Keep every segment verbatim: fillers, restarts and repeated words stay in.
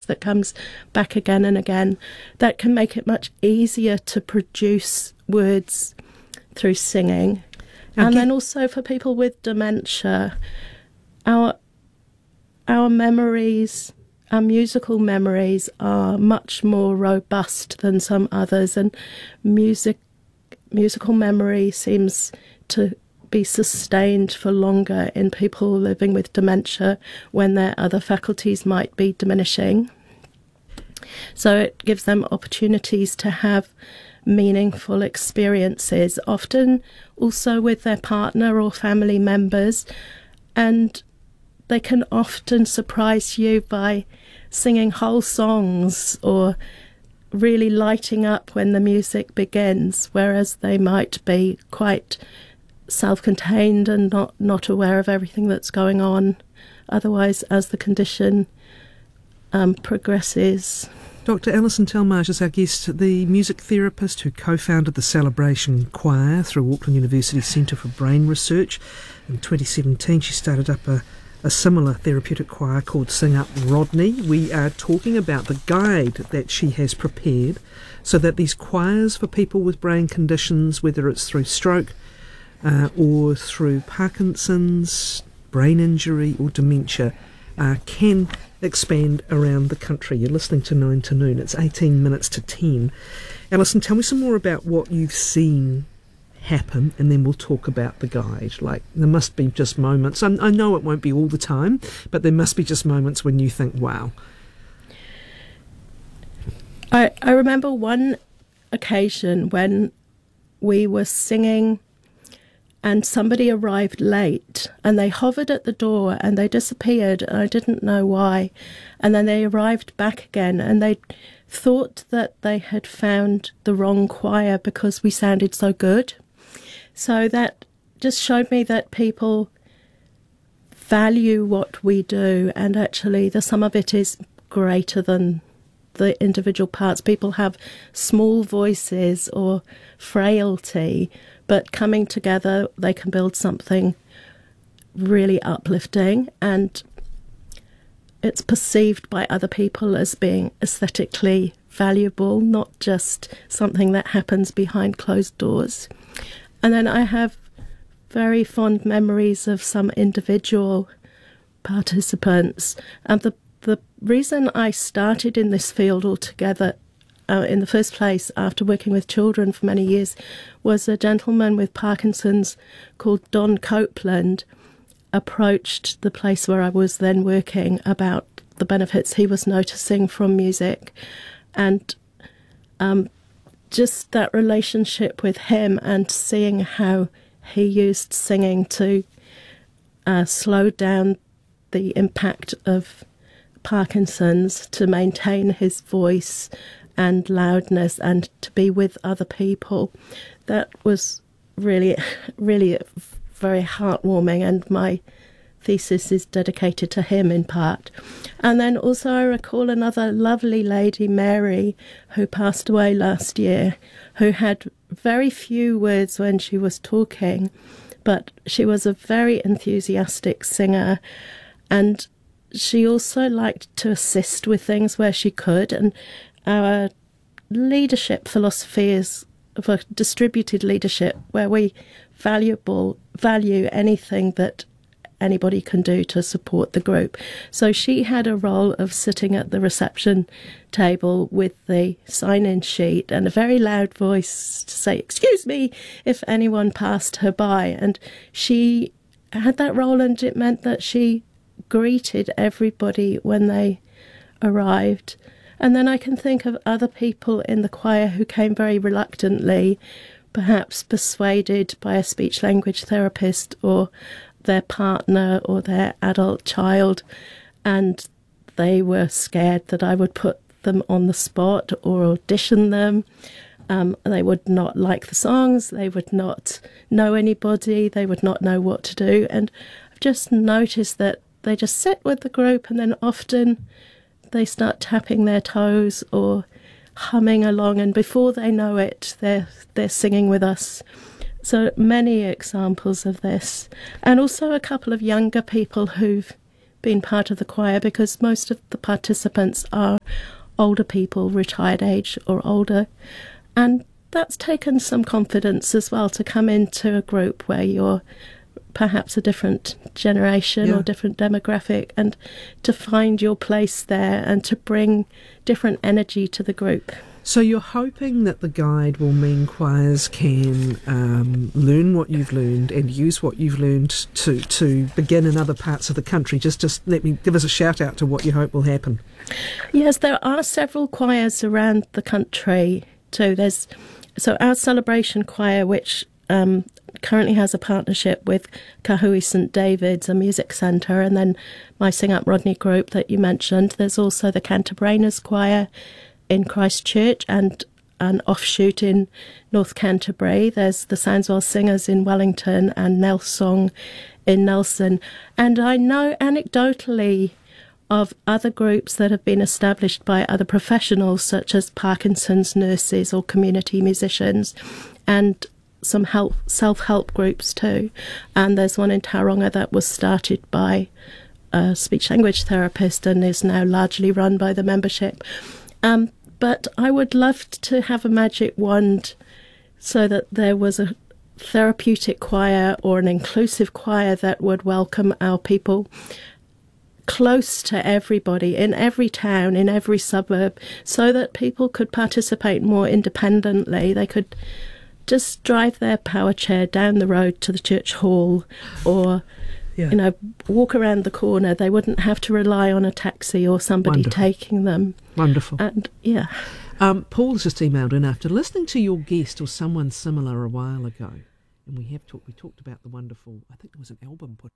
that comes back again and again, that can make it much easier to produce words through singing. Now, and then also for people with dementia, our our memories, our musical memories are much more robust than some others, and music musical memory seems to be sustained for longer in people living with dementia when their other faculties might be diminishing. So it gives them opportunities to have meaningful experiences, often also with their partner or family members, and they can often surprise you by singing whole songs or really lighting up when the music begins, whereas they might be quite self-contained and not, not aware of everything that's going on otherwise as the condition um, progresses. Doctor Alison Telmarsh is our guest, the music therapist who co-founded the Celebration Choir through Auckland University Centre for Brain Research. In twenty seventeen she started up a, a similar therapeutic choir called Sing Up Rodney. We are talking about the guide that she has prepared so that these choirs for people with brain conditions, whether it's through stroke uh, or through Parkinson's, brain injury or dementia, uh, can expand around the country. You're listening to Nine to Noon. It's eighteen minutes to ten. Alison, tell me some more about what you've seen happen, and then we'll talk about the guide. Like, there must be just moments, I, I know it won't be all the time, but there must be just moments when you think, wow. I, I remember one occasion when we were singing and somebody arrived late and they hovered at the door and they disappeared and I didn't know why. And then they arrived back again and they thought that they had found the wrong choir because we sounded so good. So that just showed me that people value what we do, and actually the sum of it is greater than the individual parts. People have small voices or frailty, but coming together they can build something really uplifting, and it's perceived by other people as being aesthetically valuable, not just something that happens behind closed doors. And then I have very fond memories of some individual participants, and the the reason I started in this field altogether uh, in the first place, after working with children for many years, was a gentleman with Parkinson's called Don Copeland approached the place where I was then working about the benefits he was noticing from music. And um, just that relationship with him and seeing how he used singing to uh, slow down the impact of Parkinson's, to maintain his voice and loudness and to be with other people, that was really, really very heartwarming, and my thesis is dedicated to him in part. And then also I recall another lovely lady, Mary, who passed away last year, who had very few words when she was talking, but she was a very enthusiastic singer, and she also liked to assist with things where she could. And our leadership philosophy is for distributed leadership, where we valuable value anything that anybody can do to support the group. So she had a role of sitting at the reception table with the sign-in sheet and a very loud voice to say, "Excuse me," if anyone passed her by. And she had that role, and it meant that she greeted everybody when they arrived. And then I can think of other people in the choir who came very reluctantly, perhaps persuaded by a speech language therapist or their partner or their adult child, and they were scared that I would put them on the spot or audition them. Um, they would not like the songs, they would not know anybody, they would not know what to do. And I've just noticed that they just sit with the group, and then often they start tapping their toes or humming along, and before they know it, they're they're singing with us. So many examples of this. And also a couple of younger people who've been part of the choir, because most of the participants are older people, retired age or older. And that's taken some confidence as well, to come into a group where you're perhaps a different generation yeah. or different demographic, and to find your place there and to bring different energy to the group. So you're hoping that the guide will mean choirs can um, learn what you've learned and use what you've learned to, to begin in other parts of the country. Just, just let me give us a shout out to what you hope will happen. Yes, there are several choirs around the country too. There's so our celebration choir, which um, currently has a partnership with Kahui St David's, a music centre, and then my Sing Up Rodney group that you mentioned. There's also the Canterbrainers choir in Christchurch and an offshoot in North Canterbury. There's the Sandswell Singers in Wellington and Nelsong in Nelson. And I know anecdotally of other groups that have been established by other professionals, such as Parkinson's nurses or community musicians, and some help, self-help groups too. And there's one in Tauranga that was started by a speech-language therapist and is now largely run by the membership. Um, but I would love to have a magic wand so that there was a therapeutic choir or an inclusive choir that would welcome our people close to everybody, in every town, in every suburb, so that people could participate more independently. They could just drive their power chair down the road to the church hall, or yeah. you know, walk around the corner. They wouldn't have to rely on a taxi or somebody Wonderful. taking them. Wonderful. And yeah. Um, Paul's just emailed in after listening to your guest or someone similar a while ago, and we have talked. We talked about the wonderful. I think there was an album put.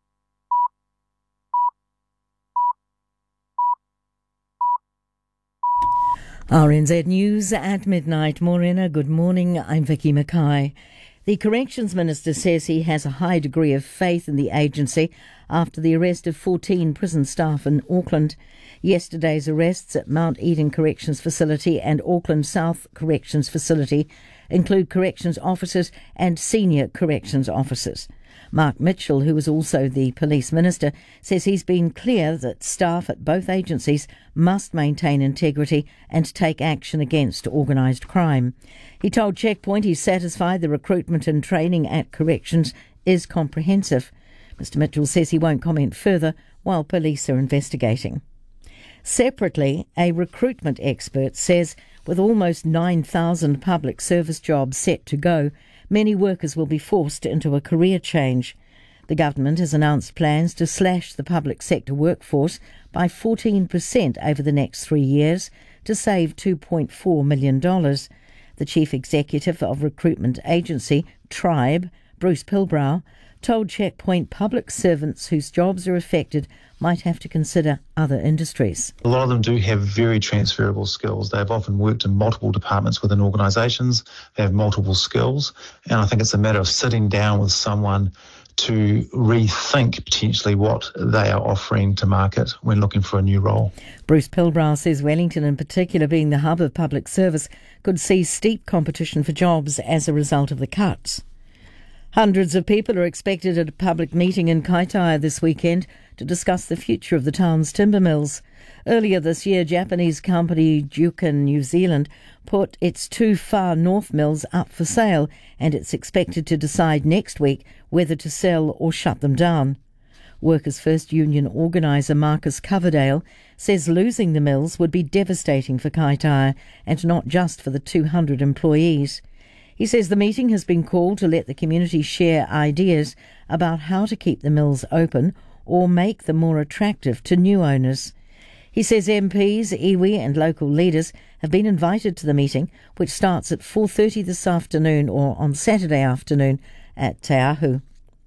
R N Z News at midnight. Morena, good morning. I'm Vicky Mackay. The Corrections Minister says he has a high degree of faith in the agency after the arrest of fourteen prison staff in Auckland. Yesterday's arrests at Mount Eden Corrections Facility and Auckland South Corrections Facility include corrections officers and senior corrections officers. Mark Mitchell, who was also the police minister, says he's been clear that staff at both agencies must maintain integrity and take action against organised crime. He told Checkpoint he's satisfied the recruitment and training at corrections is comprehensive. Mister Mitchell says he won't comment further while police are investigating. Separately, a recruitment expert says with almost nine thousand public service jobs set to go, many workers will be forced into a career change. The government has announced plans to slash the public sector workforce by fourteen percent over the next three years to save two point four million dollars. The chief executive of recruitment agency Tribe, Bruce Pilbrow, told Checkpoint public servants whose jobs are affected might have to consider other industries. A lot of them do have very transferable skills. They've often worked in multiple departments within organisations. They have multiple skills. And I think it's a matter of sitting down with someone to rethink potentially what they are offering to market when looking for a new role. Bruce Pilbrow says Wellington, in particular being the hub of public service, could see steep competition for jobs as a result of the cuts. Hundreds of people are expected at a public meeting in Kaitaia this weekend to discuss the future of the town's timber mills. Earlier this year, Japanese company Jukan New Zealand put its two far north mills up for sale, and it's expected to decide next week whether to sell or shut them down. Workers' First Union organiser Marcus Coverdale says losing the mills would be devastating for Kaitaia, and not just for the two hundred employees. He says the meeting has been called to let the community share ideas about how to keep the mills open or make them more attractive to new owners. He says M Ps, iwi and local leaders have been invited to the meeting, which starts at four thirty this afternoon or on Saturday afternoon at Te Ahu.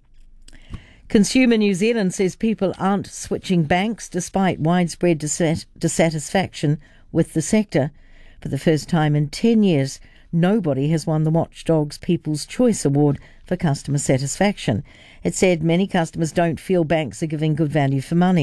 Consumer New Zealand says people aren't switching banks despite widespread dissat- dissatisfaction with the sector. For the first time in ten years, nobody has won the Watchdog's People's Choice Award for customer satisfaction. It said many customers don't feel banks are giving good value for money.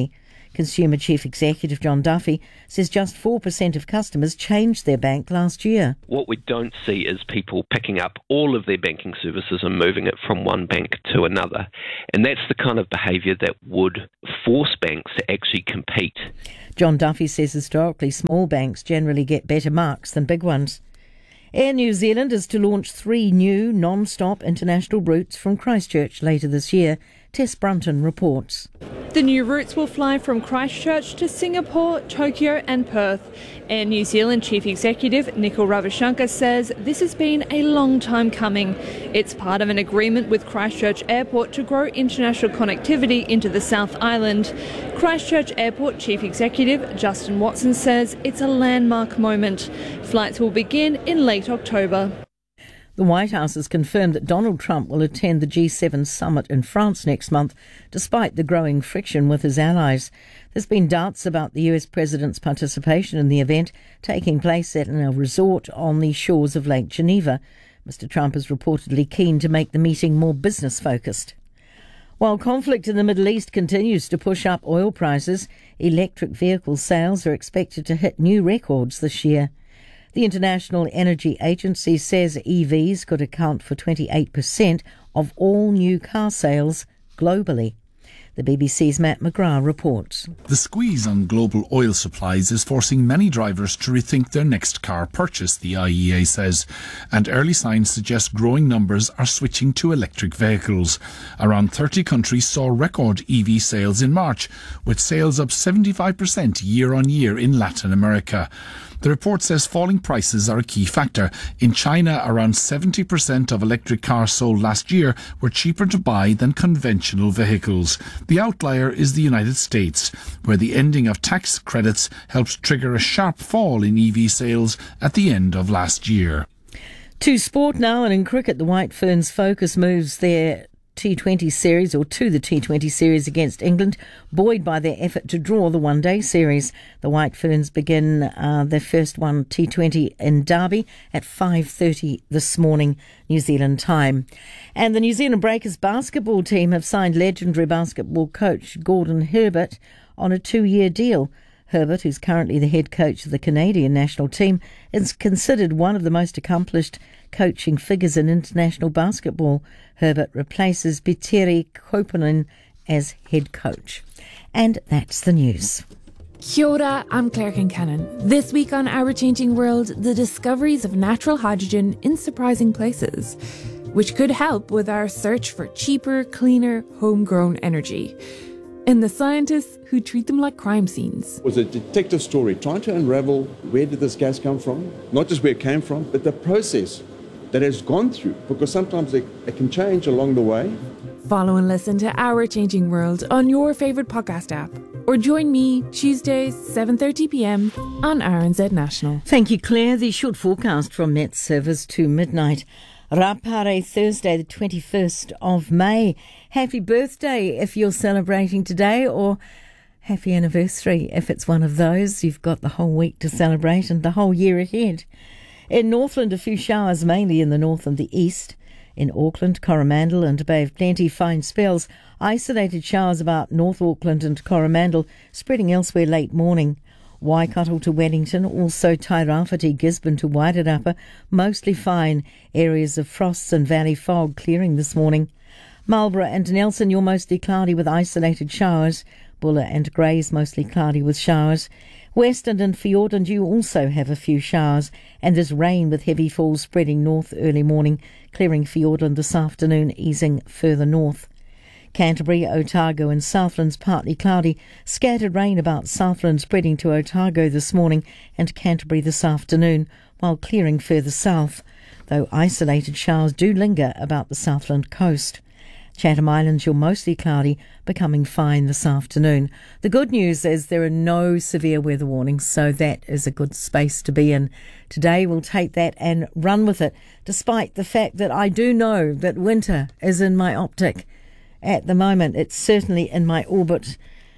Consumer Chief Executive John Duffy says just four percent of customers changed their bank last year. What we don't see is people picking up all of their banking services and moving it from one bank to another. And that's the kind of behaviour that would force banks to actually compete. John Duffy says historically small banks generally get better marks than big ones. Air New Zealand is to launch three new non-stop international routes from Christchurch later this year. Tess Brunton reports. The new routes will fly from Christchurch to Singapore, Tokyo and Perth. Air New Zealand Chief Executive Nikhil Ravichandra says this has been a long time coming. It's part of an agreement with Christchurch Airport to grow international connectivity into the South Island. Christchurch Airport Chief Executive Justin Watson says it's a landmark moment. Flights will begin in late October. The White House has confirmed that Donald Trump will attend the G seven summit in France next month, despite the growing friction with his allies. There's been doubts about the U S president's participation in the event, taking place at a resort on the shores of Lake Geneva. Mister Trump is reportedly keen to make the meeting more business-focused. While conflict in the Middle East continues to push up oil prices, electric vehicle sales are expected to hit new records this year. The International Energy Agency says E Vs could account for twenty-eight percent of all new car sales globally. The B B C's Matt McGrath reports. The squeeze on global oil supplies is forcing many drivers to rethink their next car purchase, the I E A says, and early signs suggest growing numbers are switching to electric vehicles. Around thirty countries saw record E V sales in March, with sales up seventy-five percent year on year in Latin America. The report says falling prices are a key factor. In China, around seventy percent of electric cars sold last year were cheaper to buy than conventional vehicles. The outlier is the United States, where the ending of tax credits helped trigger a sharp fall in E V sales at the end of last year. To sport now, and in cricket, the White Ferns focus moves their T twenty series, or to the T twenty series against England, buoyed by their effort to draw the one-day series. The White Ferns begin uh, their first one T twenty in Derby at five thirty this morning, New Zealand time. And the New Zealand Breakers basketball team have signed legendary basketball coach Gordon Herbert on a two-year deal. Herbert, who's currently the head coach of the Canadian national team, is considered one of the most accomplished coaching figures in international basketball. Herbert replaces Petteri Koponen as head coach. And that's the news. Kia ora, I'm Claire Kincannon. This week on Our Changing World, the discoveries of natural hydrogen in surprising places, which could help with our search for cheaper, cleaner, homegrown energy. And the scientists who treat them like crime scenes. It was a detective story trying to unravel where did this gas come from, not just where it came from, but the process that has gone through, because sometimes it, it can change along the way. Follow and listen to Our Changing World on your favourite podcast app, or join me Tuesdays, seven thirty p m on R N Z National. Thank you, Claire. The short forecast from Met Service to midnight. Rapare Thursday, the twenty-first of May. Happy birthday if you're celebrating today, or happy anniversary if it's one of those. You've got the whole week to celebrate and the whole year ahead. In Northland, a few showers, mainly in the north and the east. In Auckland, Coromandel and Bay of Plenty, fine spells. Isolated showers about North Auckland and Coromandel, spreading elsewhere late morning. Waikato to Wellington, also Tairāwhiti, Gisborne to Wairarapa, mostly fine. Areas of frosts and valley fog clearing this morning. Marlborough and Nelson, you're mostly cloudy with isolated showers. Buller and Grays, mostly cloudy with showers. Western and Fiordland, you also have a few showers, and there's rain with heavy falls spreading north early morning, clearing Fiordland this afternoon, easing further north. Canterbury, Otago and Southland's partly cloudy. Scattered rain about Southland spreading to Otago this morning and Canterbury this afternoon, while clearing further south, though isolated showers do linger about the Southland coast. Chatham Islands, you're mostly cloudy, becoming fine this afternoon. The good news is there are no severe weather warnings, so that is a good space to be in. Today we'll take that and run with it, despite the fact that I do know that winter is in my optic. At the moment, it's certainly in my orbit,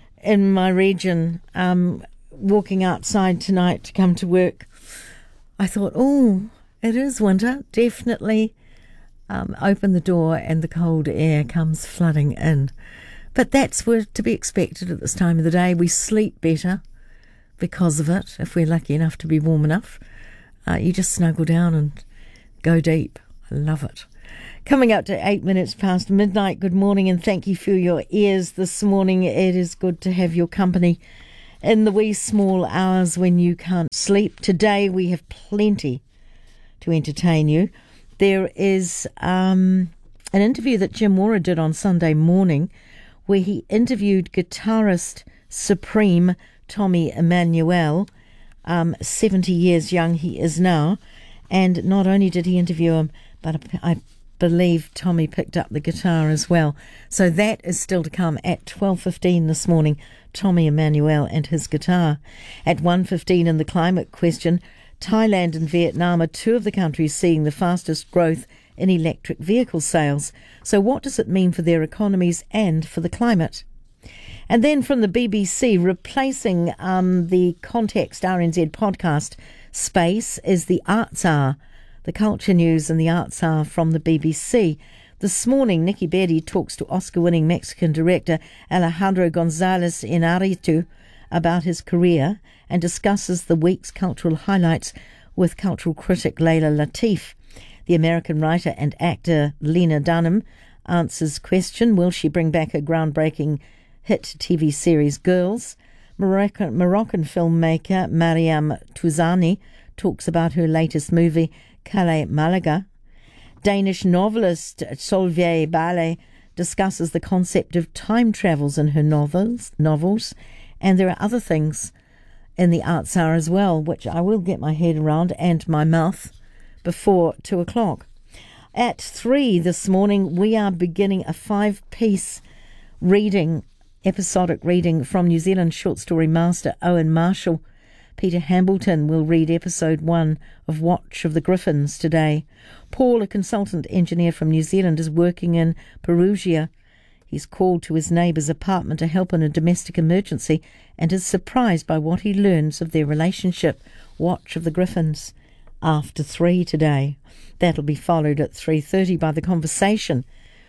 in my region. Um, walking outside tonight to come to work, I thought, oh, it is winter, definitely. Um, open the door and the cold air comes flooding in. But that's where to be expected at this time of the day. We sleep better because of it, if we're lucky enough to be warm enough. Uh, you just snuggle down and go deep. I love it. Coming up to eight minutes past midnight, good morning and thank you for your ears this morning. It is good to have your company in the wee small hours when you can't sleep. Today we have plenty to entertain you. There is um, an interview that Jim Mora did on Sunday morning where he interviewed guitarist Supreme Tommy Emmanuel, um, seventy years young he is now, and not only did he interview him, but I believe Tommy picked up the guitar as well. So that is still to come at twelve fifteen this morning, Tommy Emmanuel and his guitar. At one fifteen in the climate question, Thailand and Vietnam are two of the countries seeing the fastest growth in electric vehicle sales. So what does it mean for their economies and for the climate? And then from the B B C, replacing um, the Context R N Z podcast space is the Arts Hour, the culture news and the Arts Hour from the B B C. This morning, Nikki Berry talks to Oscar-winning Mexican director Alejandro González Iñárritu about his career and discusses the week's cultural highlights with cultural critic Leila Latif. The American writer and actor Lena Dunham answers question, will she bring back her groundbreaking hit T V series Girls? Moroccan, Moroccan filmmaker Mariam Touzani talks about her latest movie Calais Malaga. Danish novelist Solveig Bale discusses the concept of time travels in her novels, novels, and there are other things in the Arts Hour as well, which I will get my head around and my mouth before two o'clock. At three this morning, we are beginning a five-piece reading, episodic reading from New Zealand short story master Owen Marshall. Peter Hambleton will read episode one of Watch of the Griffins today. Paul, a consultant engineer from New Zealand, is working in Perugia. He's called to his neighbour's apartment to help in a domestic emergency and is surprised by what he learns of their relationship. Watch of the Griffins after three today. That'll be followed at three thirty by The Conversation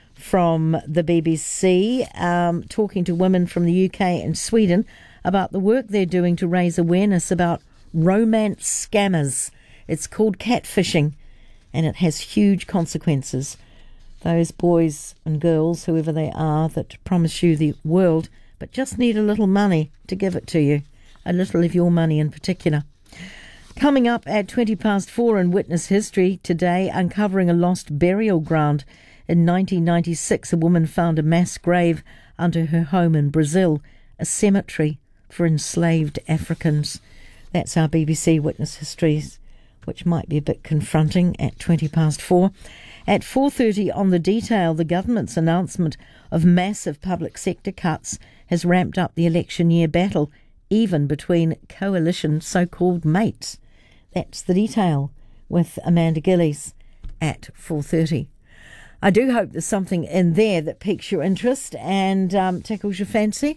from the B B C, um, talking to women from the U K and Sweden about the work they're doing to raise awareness about romance scammers. It's called catfishing, and it has huge consequences. Those boys and girls, whoever they are, that promise you the world, but just need a little money to give it to you, a little of your money in particular. Coming up at twenty past four in Witness History today, uncovering a lost burial ground. In nineteen ninety-six, a woman found a mass grave under her home in Brazil, a cemetery for enslaved Africans. That's our B B C Witness Histories, which might be a bit confronting at twenty past four. At four thirty on The Detail, the government's announcement of massive public sector cuts has ramped up the election year battle, even between coalition so-called mates. That's The Detail with Amanda Gillies at four thirty. I do hope there's something in there that piques your interest and um, tickles your fancy,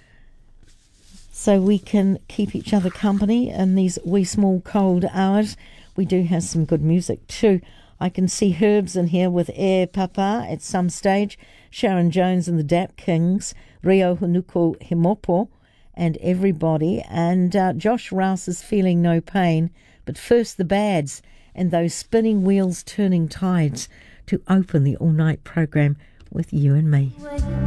so we can keep each other company in these wee small cold hours. We do have some good music too. I can see Herbs in here with Air Papa at some stage, Sharon Jones and the Dap Kings, Rio Hanuko Himopo and everybody, and uh, Josh Rouse is Feeling No Pain. But first the Bads and those spinning wheels turning tides to open the all-night program with you and me.